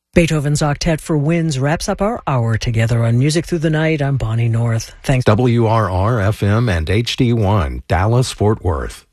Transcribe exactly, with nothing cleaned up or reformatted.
Beethoven's Octet for Winds wraps up our hour together on Music Through the Night. I'm Bonnie North. Thanks. W R R F M and H D one, Dallas, Fort Worth.